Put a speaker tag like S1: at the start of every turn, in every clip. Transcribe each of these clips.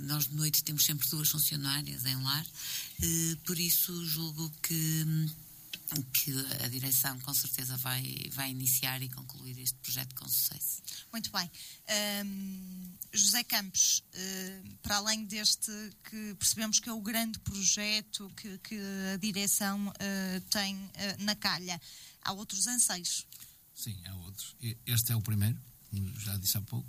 S1: nós de noite temos sempre 2 funcionárias em lar, por isso julgo que a direção com certeza vai iniciar e concluir este projeto com sucesso.
S2: Muito bem. José Campos, para além deste que percebemos que é o grande projeto que a direção tem na calha, há outros anseios?
S3: Sim, há outros. Este é o primeiro, como já disse há pouco,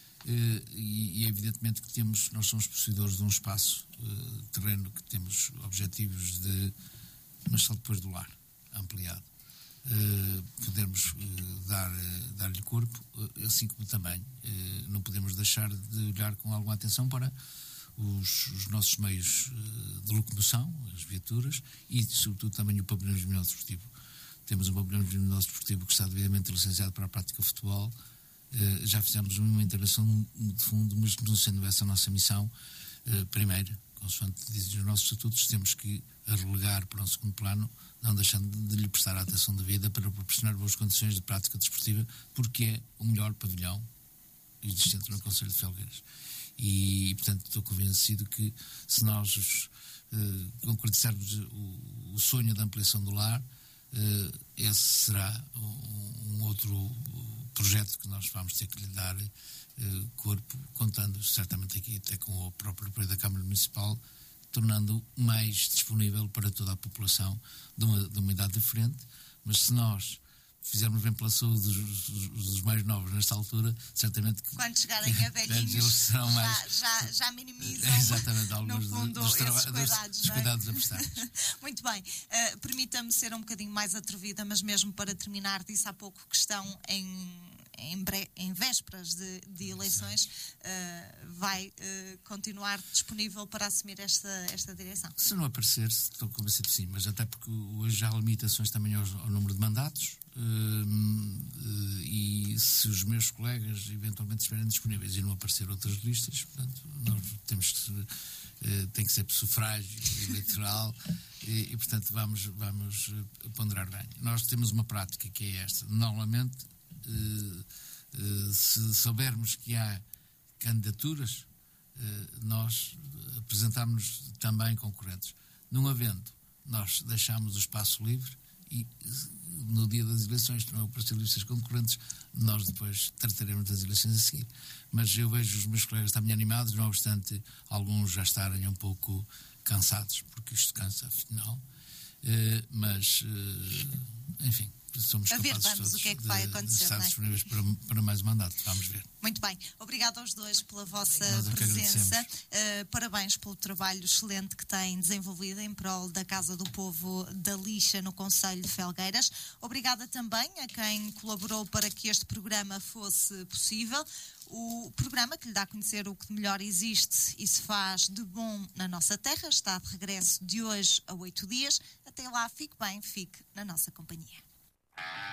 S3: e evidentemente que nós somos possuidores de um espaço terreno que temos objetivos mas só depois do lar ampliado, podermos dar-lhe corpo, assim como também não podemos deixar de olhar com alguma atenção para os nossos meios de locomoção, as viaturas e sobretudo também o pavilhão juvenil desportivo. Temos um pavilhão juvenil desportivo que está devidamente licenciado para a prática de futebol. Já fizemos uma intervenção de fundo, mas não sendo essa a nossa missão, primeiro, consoante dizem os nossos estatutos, temos que a relegar para um segundo plano, não deixando de lhe prestar a atenção devida para proporcionar boas condições de prática desportiva, porque é o melhor pavilhão existente no Concelho de Felgueiras. E, portanto, estou convencido que se nós concretizarmos o sonho da ampliação do lar, esse será um outro projeto que nós vamos ter que lhe dar corpo, contando certamente aqui até com o próprio apoio da Câmara Municipal, tornando mais disponível para toda a população de uma idade diferente, mas se nós fizermos bem pela saúde dos mais novos nesta altura, certamente que
S2: quando chegarem a velhinhos já minimizam
S3: exatamente alguns
S2: no fundo
S3: dos
S2: cuidados
S3: a prestar.
S2: Muito bem, permita-me ser um bocadinho mais atrevida, mas mesmo para terminar, disse há pouco que estão em vésperas de eleições, vai continuar disponível para assumir esta direção?
S3: Se não aparecer, estou convencido que sim, mas até porque hoje há limitações também ao número de mandatos, e se os meus colegas eventualmente estiverem disponíveis e não aparecer outras listas, portanto, nós tem que ser por sufrágio eleitoral e portanto vamos ponderar bem. Nós temos uma prática que é esta, normalmente se soubermos que há candidaturas, nós apresentamos também concorrentes. Não havendo, nós deixamos o espaço livre e no dia das eleições, que não aparecer listas concorrentes, nós depois trataremos das eleições a seguir. Mas eu vejo os meus colegas também animados, não obstante alguns já estarem um pouco cansados, porque isto cansa, afinal. Mas, enfim, somos capazes
S2: vamos,
S3: todos
S2: o que é que vai acontecer,
S3: de estar disponíveis para mais um mandato. Vamos ver.
S2: Muito bem. Obrigada aos dois pela vossa presença. Parabéns pelo trabalho excelente que têm desenvolvido em prol da Casa do Povo da Lixa no Concelho de Felgueiras. Obrigada também a quem colaborou para que este programa fosse possível. O programa que lhe dá a conhecer o que de melhor existe e se faz de bom na nossa terra está de regresso de hoje a 8 dias. Até lá, fique bem, fique na nossa companhia.